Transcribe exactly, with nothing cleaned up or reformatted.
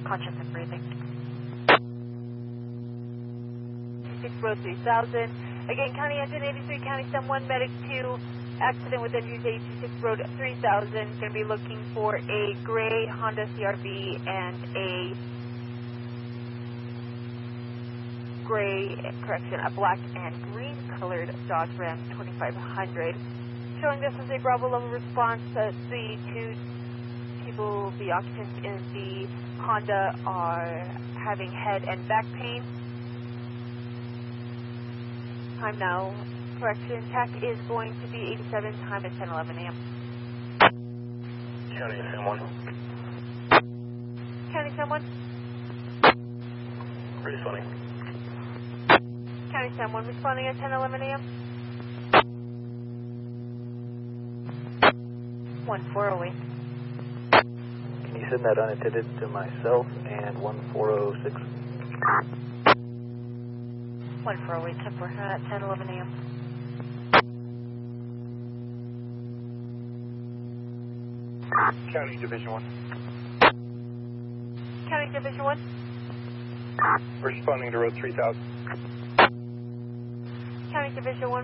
conscious and breathing. six Road three thousand. Again, County Engine eighty-three, County Sem one, Medic two, accident with injuries eighty-six Road three thousand. Going to be looking for a gray Honda C R V and a gray, correction, a black and green colored Dodge Ram twenty-five hundred. Showing this as a Bravo level response. Uh, the two people, the occupants in the Honda, are having head and back pain. Time now, correction, T A C is going to be eighty-seven, time at ten eleven a m County Sem one. County Sem one. Responding. County Sem one responding at ten eleven a m one four oh eight. Can you send that unattended to myself and one four oh six? one four oh eight, ten four at ten eleven a m County Division one. County Division one. Responding to Road three thousand. County Division one.